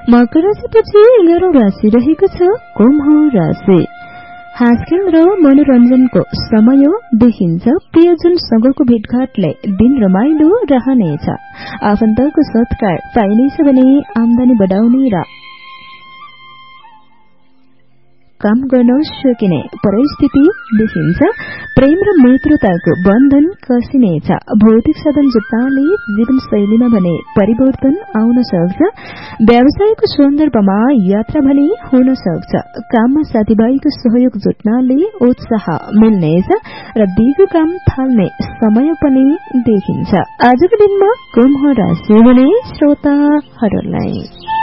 मकर राशिपछि 11औं राशि रहेको छ कुम्भ राशि। हाँसखेल र मनोरञ्जनको समय देखिन्छ। प्रियजनसँगको भेटघाटले दिन रमाइलो रहनेछ। आफन्तको सत्कार पाइनेछ भने आमदानी बढाउने र काम गर्न सकिने परिस्थिति देखिन्छ। प्रेम र मित्रताको बन्धन कसिनेछ। भौतिक साधन जुट्नाले जीवनशैलीमा भने परिवर्तन आउन सक्छ। व्यवसायको सन्दर्भमा यात्रा भने हुन सक्छ। काममा साथीभाइको सहयोग जुट्नाले उत्साह मिल्नेछ र दिगो काम थाल्ने समय पनि देखिन्छ। आजको दिनमा कुम्भ राशि हुने श्रोताहरूलाई